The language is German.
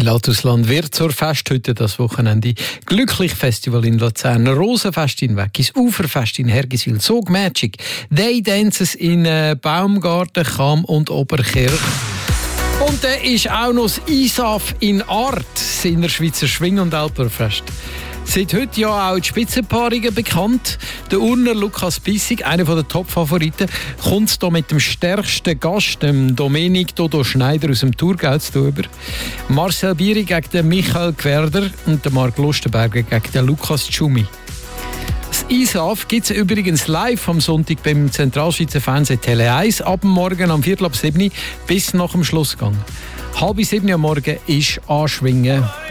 Pilatusland wird zur Festhütte das Wochenende. Glücklich-Festival in Luzern, Rosenfest in Weggis, Uferfest in Hergiswil, Sog Magic, Day Dances in Baumgarten, Cham und Oberkirch. Und dann ist auch noch das ISAF in Art, das Innerschweizer Schwing- und Alperfest. Seit heute ja auch die Spitzenpaarungen bekannt. Der Urner Lukas Bissig, einer der Top-Favoriten, kommt hier mit dem stärksten Gast, dem Dominik Dodo Schneider aus dem Thurgau zu tun. Marcel Bieri gegen den Michael Gwerder und den Marc Lustenberger gegen den Lukas Tschumi. Das ISAF gibt es übrigens live am Sonntag beim Zentralschweizer Fernsehen Tele 1 ab morgen am 6:45 bis nach dem Schlussgang. 6:30 am Morgen ist Anschwingen.